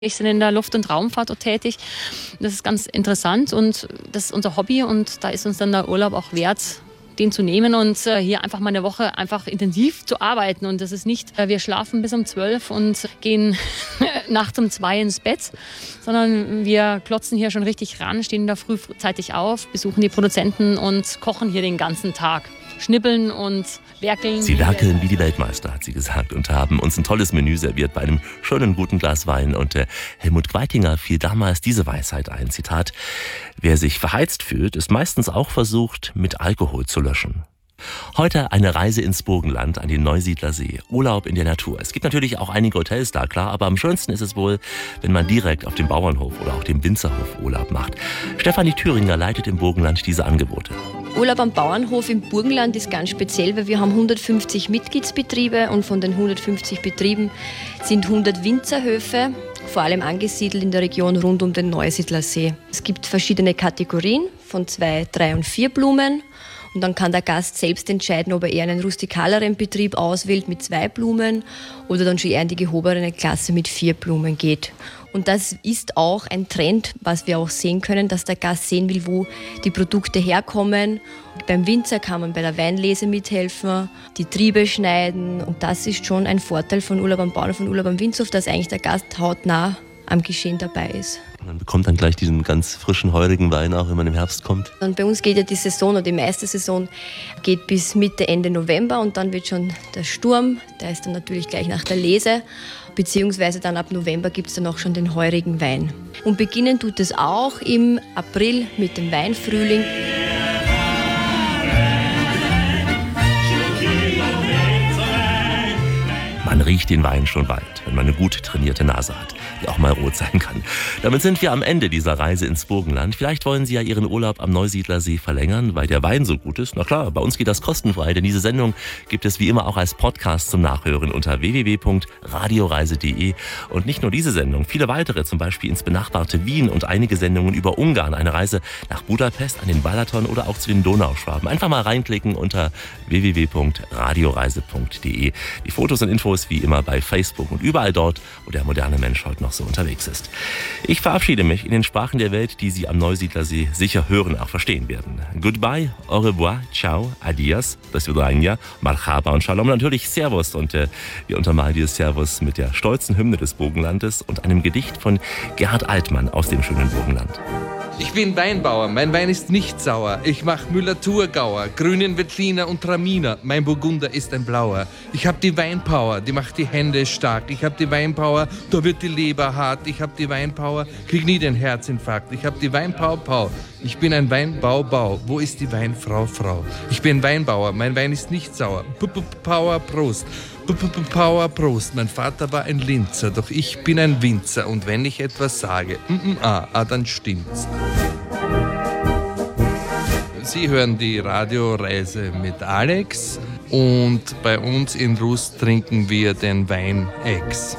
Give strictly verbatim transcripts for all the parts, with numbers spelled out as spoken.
Ich bin in der Luft- und Raumfahrt auch tätig. Das ist ganz interessant und das ist unser Hobby und da ist uns dann der Urlaub auch wert, den zu nehmen und hier einfach mal eine Woche einfach intensiv zu arbeiten. Und das ist nicht, wir schlafen bis um zwölf und gehen nachts um zwei ins Bett, sondern wir klotzen hier schon richtig ran, stehen da frühzeitig auf, besuchen die Produzenten und kochen hier den ganzen Tag. Schnippeln und werkeln. Sie werkeln wie die Weltmeister, hat sie gesagt, und haben uns ein tolles Menü serviert bei einem schönen, guten Glas Wein. Und äh, Helmut Gweitinger fiel damals diese Weisheit ein, Zitat: Wer sich verheizt fühlt, ist meistens auch versucht, mit Alkohol zu löschen. Heute eine Reise ins Burgenland an den Neusiedler See. Urlaub in der Natur. Es gibt natürlich auch einige Hotels da, klar, aber am schönsten ist es wohl, wenn man direkt auf dem Bauernhof oder auch dem Winzerhof Urlaub macht. Stefanie Thüringer leitet im Burgenland diese Angebote. Urlaub am Bauernhof im Burgenland ist ganz speziell, weil wir haben hundertfünfzig Mitgliedsbetriebe und von den hundertfünfzig Betrieben sind hundert Winzerhöfe, vor allem angesiedelt in der Region rund um den Neusiedler See. Es gibt verschiedene Kategorien von zwei, drei und vier Blumen. Und dann kann der Gast selbst entscheiden, ob er eher einen rustikaleren Betrieb auswählt mit zwei Blumen oder dann schon eher in die gehobene Klasse mit vier Blumen geht. Und das ist auch ein Trend, was wir auch sehen können, dass der Gast sehen will, wo die Produkte herkommen. Beim Winzer kann man bei der Weinlese mithelfen, die Triebe schneiden. Und das ist schon ein Vorteil von Urlaub am Bauernhof und Urlaub am Winzhof, dass eigentlich der Gast hautnah am Geschehen dabei ist. Man bekommt dann gleich diesen ganz frischen, heurigen Wein auch, wenn man im Herbst kommt. Und bei uns geht ja die Saison, oder die meiste Saison geht bis Mitte, Ende November und dann wird schon der Sturm, der ist dann natürlich gleich nach der Lese, beziehungsweise dann ab November gibt es dann auch schon den heurigen Wein. Und beginnen tut es auch im April mit dem Weinfrühling. Man riecht den Wein schon bald, wenn man eine gut trainierte Nase hat, die auch mal rot sein kann. Damit sind wir am Ende dieser Reise ins Burgenland. Vielleicht wollen Sie ja Ihren Urlaub am Neusiedler See verlängern, weil der Wein so gut ist. Na klar, bei uns geht das kostenfrei, denn diese Sendung gibt es wie immer auch als Podcast zum Nachhören unter w w w punkt radioreise punkt de. Und nicht nur diese Sendung, viele weitere, zum Beispiel ins benachbarte Wien und einige Sendungen über Ungarn, eine Reise nach Budapest, an den Balaton oder auch zu den Donauschwaben. Einfach mal reinklicken unter w w w punkt radioreise punkt de. Die Fotos und Infos wie immer bei Facebook und überall dort, wo der moderne Mensch heute noch so unterwegs ist. Ich verabschiede mich in den Sprachen der Welt, die Sie am Neusiedler See sicher hören, auch verstehen werden. Goodbye, au revoir, ciao, adios, bis vidania, marhaba und shalom. Natürlich Servus und äh, wir untermalen dieses Servus mit der stolzen Hymne des Burgenlandes und einem Gedicht von Gerhard Altmann aus dem schönen Burgenland. Ich bin Weinbauer, mein Wein ist nicht sauer. Ich mach Müller-Thurgauer, grünen Veltliner und Traminer. Mein Burgunder ist ein blauer. Ich hab die Weinpower, die macht die Hände stark. Ich hab die Weinpower, da wird die Leber hart. Ich hab die Weinpower, krieg nie den Herzinfarkt. Ich hab die Weinpower, Pau. Ich bin ein Weinbau-Bau. Wo ist die Weinfrau, Frau? Ich bin Weinbauer, mein Wein ist nicht sauer. Power, Prost. Power, Prost. Mein Vater war ein Linzer, doch ich bin ein Winzer. Und wenn ich etwas sage, mm, mm, ah, ah, dann stimmt's. Sie hören die Radioreise mit Alex und bei uns in Rust trinken wir den Wein Ex.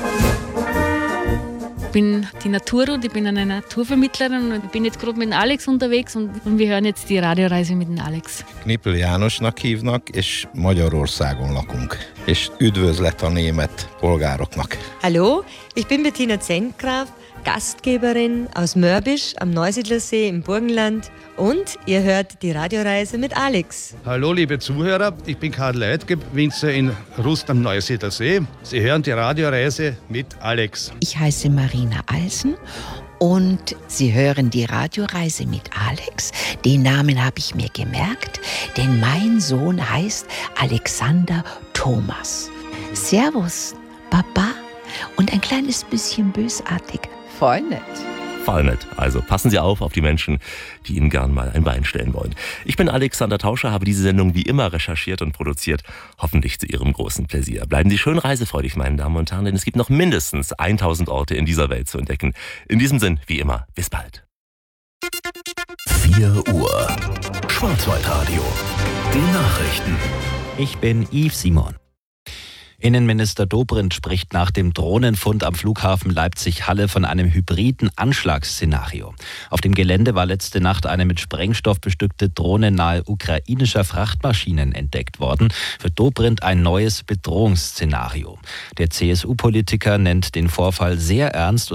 Ich bin die Naturrud, ich bin eine Naturvermittlerin und ich bin jetzt gerade mit dem Alex unterwegs und wir hören jetzt die Radioreise mit dem Alex. Knipl Jánosnak hívnak, és Magyarországon lakunk. És üdvözlet a német polgároknak. Hallo, ich bin Bettina Zentgraf, Gastgeberin aus Mörbisch am Neusiedlersee im Burgenland und ihr hört die Radioreise mit Alex. Hallo liebe Zuhörer, ich bin Karl Leitgeb, Winzer in Rust am Neusiedlersee. Sie hören die Radioreise mit Alex. Ich heiße Marina Alsen und Sie hören die Radioreise mit Alex. Den Namen habe ich mir gemerkt, denn mein Sohn heißt Alexander Thomas. Servus, Baba und ein kleines bisschen bösartig. Voll nett. Voll nett. Also passen Sie auf auf die Menschen, die Ihnen gern mal ein Bein stellen wollen. Ich bin Alexander Tauscher, habe diese Sendung wie immer recherchiert und produziert. Hoffentlich zu Ihrem großen Pläsier. Bleiben Sie schön reisefreudig, meine Damen und Herren, denn es gibt noch mindestens tausend Orte in dieser Welt zu entdecken. In diesem Sinn, wie immer, bis bald. vier Uhr. Schwarzwaldradio. Die Nachrichten. Ich bin Yves Simon. Innenminister Dobrindt spricht nach dem Drohnenfund am Flughafen Leipzig-Halle von einem hybriden Anschlagsszenario. Auf dem Gelände war letzte Nacht eine mit Sprengstoff bestückte Drohne nahe ukrainischer Frachtmaschinen entdeckt worden. Für Dobrindt ein neues Bedrohungsszenario. Der C S U-Politiker nennt den Vorfall sehr ernst